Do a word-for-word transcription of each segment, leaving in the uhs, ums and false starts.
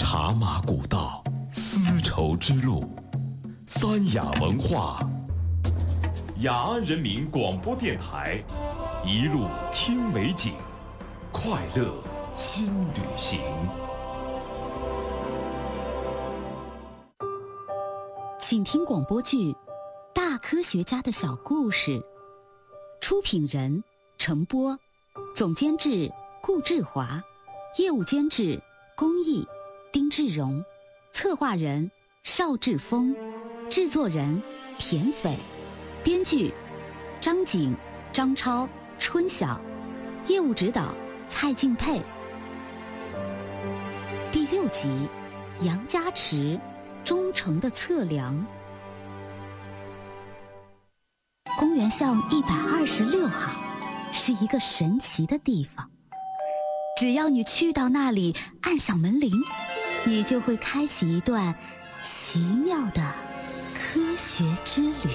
茶马古道，丝绸之路，三雅文化，雅安人民广播电台，一路听美景，快乐新旅行。 请听广播剧《大科学家的小故事》，出品人程波，总监制顾志华，业务监制龚毅、丁志荣，策划人邵志峰，制作人田斐，编剧张景、张超、春晓，业务指导蔡敬佩。第六集，杨家池忠诚的测量。公园巷一百二十六号是一个神奇的地方，只要你去到那里，按响门铃，你就会开启一段奇妙的科学之旅。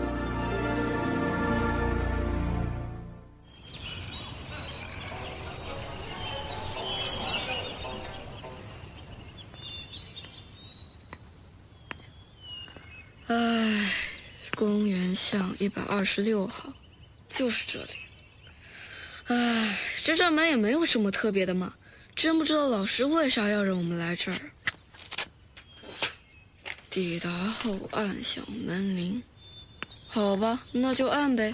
唉，公园巷一百二十六号，就是这里。唉，这扇门也没有什么特别的嘛，真不知道老师为啥要让我们来这儿。抵达后按响门铃，好吧，那就按呗。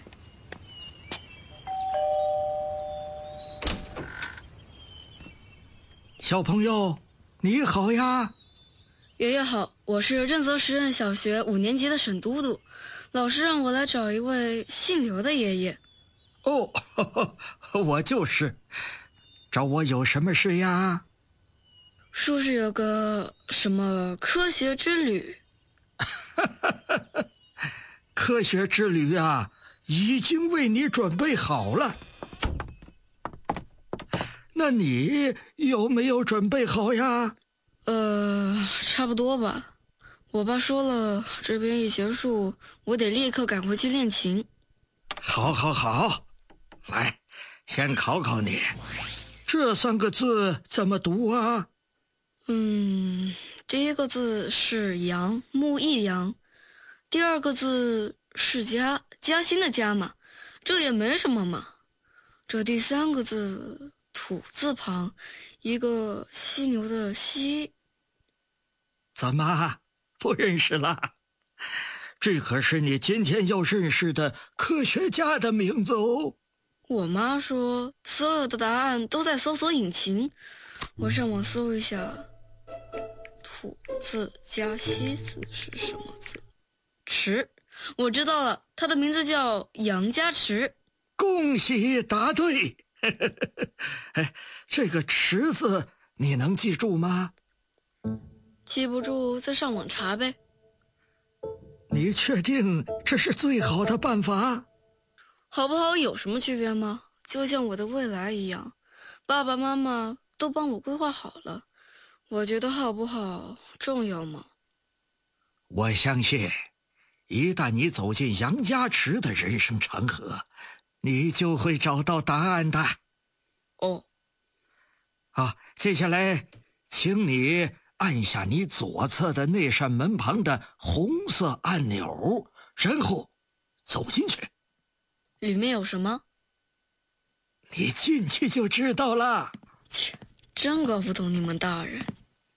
小朋友，你好呀！ 爷爷好，我是正泽实验小学五年级的沈嘟嘟，老师让我来找一位姓刘的爷爷。 哦，呵呵，我就是，找我有什么事呀？ 说是有个什么科学之旅。 科学之旅啊，已经为你准备好了。那你有没有准备好呀？ 呃，差不多吧。我爸说了，这边一结束，我得立刻赶回去练琴。 好，好，好，来，先考考你，这三个字怎么读啊？ 嗯，第一个字是杨，木易杨。第二个字是加，加薪的加嘛，这也没什么嘛。这第三个字土字旁，一个犀牛的犀。 怎么不认识了？这可是你今天要认识的科学家的名字哦。 我妈说所有的答案都在搜索引擎，我上网搜一下，土字加西字是什么字？池，我知道了，他的名字叫杨家池。 恭喜答对！哎，这个池字你能记住吗？ 记不住再上网查呗。 你确定这是最好的办法？ 好不好有什么区别吗？就像我的未来一样，爸爸妈妈都帮我规划好了，我觉得好不好重要吗？ 我相信一旦你走进杨家池的人生长河，你就会找到答案的。 哦， 好，接下来请你按下你左侧的那扇门旁的红色按钮，然后走进去。 里面有什么？ 你进去就知道了。 切，真搞不懂你们大人。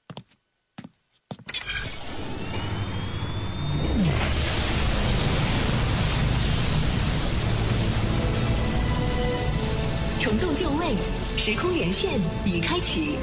虫洞就位，时空连线已开启。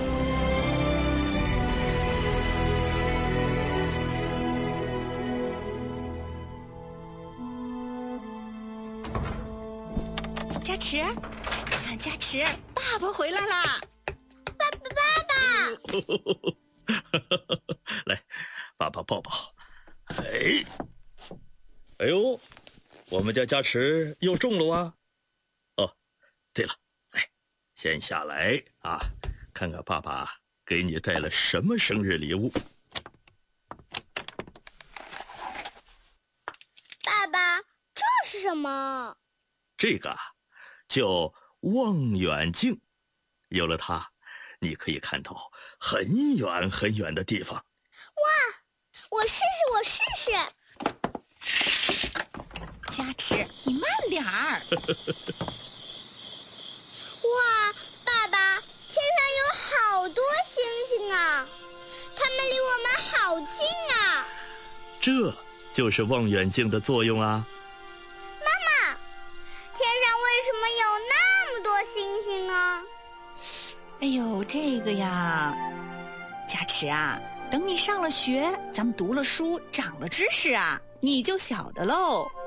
加持，看加持，爸爸回来啦！爸爸，爸爸！来，爸爸抱抱。哎，哎呦，我们家加持又中了啊！哦，对了，来，先下来啊，看看爸爸给你带了什么生日礼物。 爸爸，这是什么？ 这个啊，叫望远镜。有了它， 你可以看到很远很远的地方。 哇，我试试，我试试。加持，你慢点儿。哇，爸爸，天上有好多星星啊，它们离我们好近啊。 这就是望远镜的作用啊。 妈妈，天上为什么有那么多星星呢？哎呦，这个呀，加持啊，等你上了学，咱们读了书，长了知识啊，你就晓得喽。